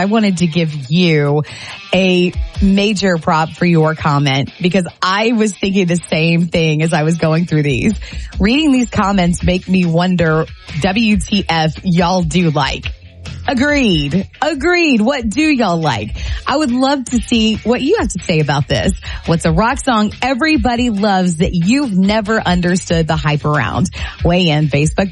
I wanted to give you a major prop for your comment because I was thinking the same thing as I was going through these. Reading these comments make me wonder, WTF y'all do like? Agreed. What do y'all like? I would love to see what you have to say about this. What's a rock song everybody loves that you've never understood the hype around? Weigh in,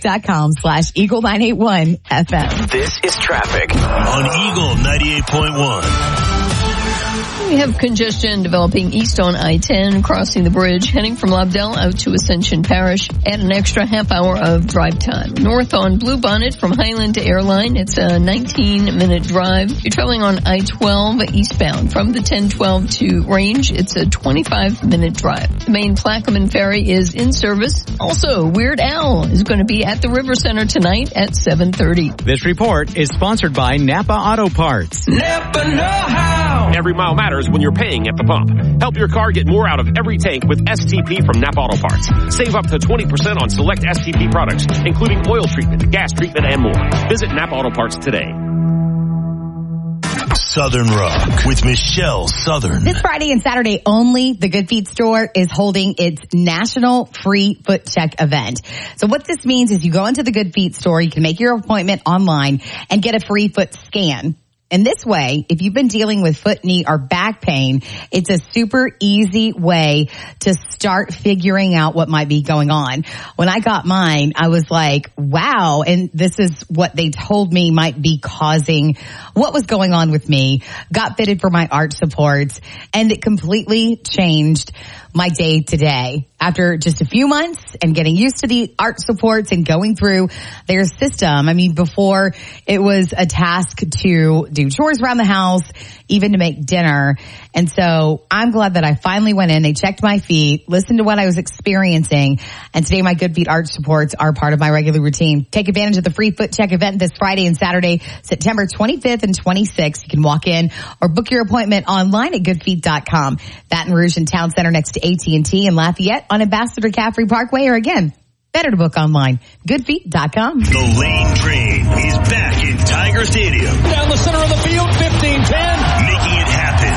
Facebook.com/Eagle981FM. This is traffic on Eagle 98.1. We have congestion developing east on I-10, crossing the bridge, heading from Lobdell out to Ascension Parish. Add an extra half hour of drive time. North on Bluebonnet from Highland to Airline, it's a 19-minute drive. You're traveling on I-12 eastbound from the 1012 to Range. It's a 25-minute drive. The main Plaquemine Ferry is in service. Also, Weird Al is going to be at the River Center tonight at 7:30. This report is sponsored by Napa Auto Parts. Napa know-how. Every mile matters when you're paying at the pump. Help your car get more out of every tank with STP from Napa Auto Parts. Save up to 20% on select STP products, including oil treatment, gas treatment, and more. Visit Napa Auto Parts today. Southern Rock with Michelle Southern. This Friday and Saturday only, the Good Feet store is holding its National Free Foot Check event. So what this means is you go into the Good Feet store, you can make your appointment online and get a free foot scan. And this way, if you've been dealing with foot, knee, or back pain, it's a super easy way to start figuring out what might be going on. When I got mine, I was like, wow. And this is what they told me might be causing what was going on with me. Got fitted for my arch supports, and it completely changed my day to day. After just a few months and getting used to the arch supports and going through their system. I mean, before it was a task to do chores around the house, even to make dinner. And so I'm glad that I finally went in. They checked my feet, listened to what I was experiencing. And today my Good Feet arch supports are part of my regular routine. Take advantage of the free foot check event this Friday and Saturday, September 25th and 26th. You can walk in or book your appointment online at goodfeet.com. Baton Rouge and Town Center next to AT&T and Lafayette on Ambassador Caffrey Parkway, or again, better to book online. Goodfeet.com. The Lane Train is back in Tiger Stadium. Down the center of the field, 15-10. Making it happen.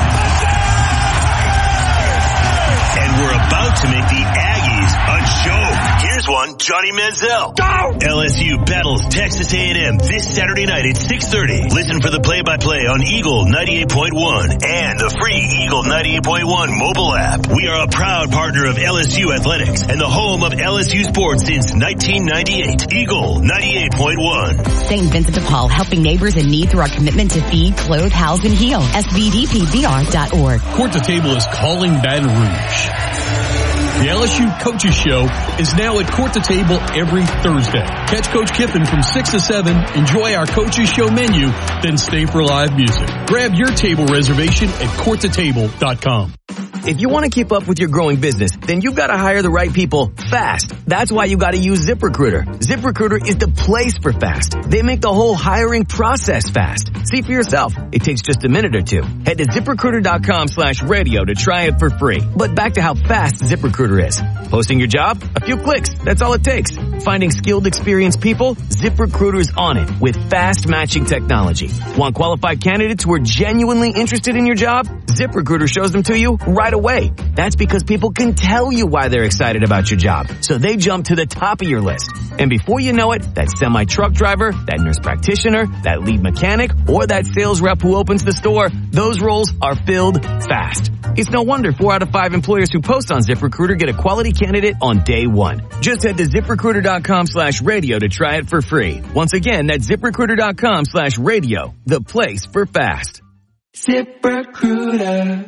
And we're about to make the Aggies unchoke. Here's one, Johnny Manziel. Go! LSU battles Texas A&M this Saturday night at 6:30. Listen for the play-by-play on Eagle 98.1 and the free Eagle 98.1 mobile app. We are a proud partner of LSU Athletics and the home of LSU sports since 1998. Eagle 98.1. St. Vincent de Paul, helping neighbors in need through our commitment to feed, clothe, house, and heal. SVDPDR.org. Court to Table is calling Baton Rouge. The LSU Coaches Show is now at Court to Table every Thursday. Catch Coach Kiffin from 6 to 7, enjoy our Coaches Show menu, then stay for live music. Grab your table reservation at courttotable.com. If you want to keep up with your growing business, then you've got to hire the right people fast. That's why you got to use ZipRecruiter. ZipRecruiter is the place for fast. They make the whole hiring process fast. See for yourself. It takes just a minute or two. Head to ZipRecruiter.com/radio to try it for free. But back to how fast ZipRecruiter is. Posting your job? A few clicks. That's all it takes. Finding skilled, experienced people? ZipRecruiter's on it with fast matching technology. Want qualified candidates who are genuinely interested in your job? ZipRecruiter shows them to you right away. That's because people can tell you why they're excited about your job. So they jump to the top of your list. And before you know it, that semi-truck driver, that nurse practitioner, that lead mechanic, or that sales rep who opens the store, those roles are filled fast. It's no wonder 4 out of 5 employers who post on ZipRecruiter get a quality candidate on day one. Just head to ZipRecruiter.com/radio to try it for free. Once again, that's ZipRecruiter.com/radio, the place for fast. ZipRecruiter.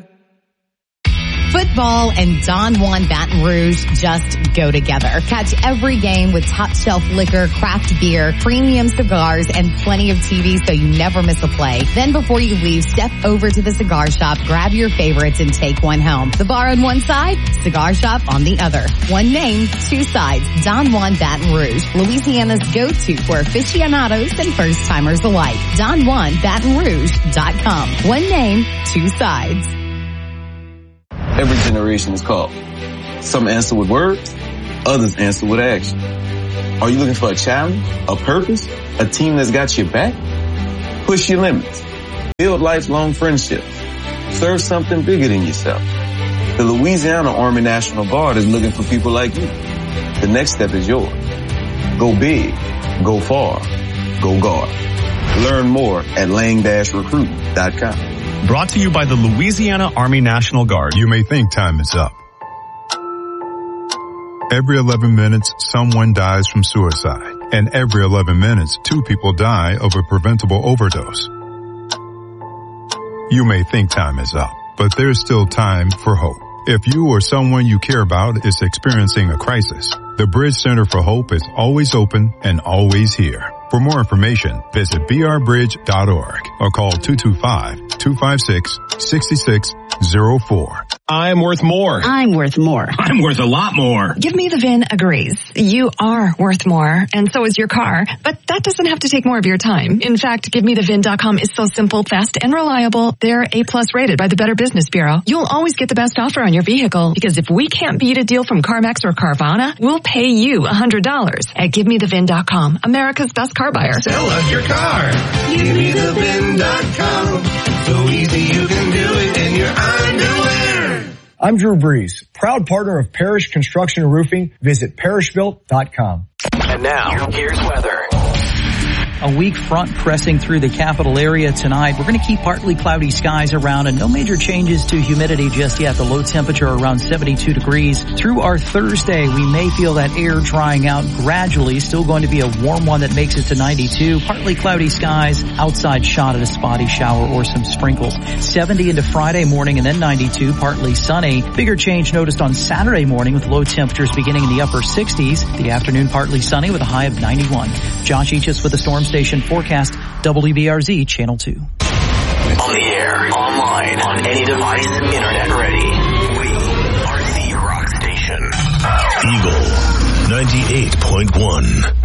Football and Don Juan Baton Rouge just go together. Catch every game with top shelf liquor, craft beer, premium cigars, and plenty of TV so you never miss a play. Then before you leave, step over to the cigar shop, grab your favorites, and take one home. The bar on one side, cigar shop on the other. One name, two sides. Don Juan Baton Rouge, Louisiana's go-to for aficionados and first-timers alike. DonJuanBatonRouge.com. One name, two sides. Every generation is called. Some answer with words, others answer with action. Are you looking for a challenge, a purpose, a team that's got your back? Push your limits. Build lifelong friendships. Serve something bigger than yourself. The Louisiana Army National Guard is looking for people like you. The next step is yours. Go big, go far, go Guard. Learn more at lang-recruit.com. Brought to you by the Louisiana Army National Guard. You may think time is up. Every 11 minutes, someone dies from suicide. And every 11 minutes, 2 people die of a preventable overdose. You may think time is up, but there's still time for hope. If you or someone you care about is experiencing a crisis, the Bridge Center for Hope is always open and always here. For more information, visit brbridge.org or call 225-256-6604. I'm worth more. I'm worth more. I'm worth a lot more. Give Me the VIN agrees. You are worth more, and so is your car. But that doesn't have to take more of your time. In fact, GiveMeTheVIN.com is so simple, fast, and reliable. They're A+ rated by the Better Business Bureau. You'll always get the best offer on your vehicle, because if we can't beat a deal from CarMax or Carvana, we'll pay you $100 at GiveMeTheVIN.com, America's best car buyer. Sell us your car. GiveMeTheVIN.com. So easy you can do it in your underwear. I'm Drew Brees, proud partner of Parish Construction and Roofing. Visit parishbuilt.com. And now, here's weather. A weak front pressing through the capital area tonight. We're going to keep partly cloudy skies around and no major changes to humidity just yet. The low temperature around 72 degrees. Through our Thursday, we may feel that air drying out gradually. Still going to be a warm one that makes it to 92. Partly cloudy skies. Outside shot at a spotty shower or some sprinkles. 70 into Friday morning and then 92. Partly sunny. Bigger change noticed on Saturday morning with low temperatures beginning in the upper 60s. The afternoon partly sunny with a high of 91. Josh Eachus with the Storm Station forecast, WBRZ Channel 2. On the air, online, on any device, internet ready. We are the rock station. Eagle 98.1.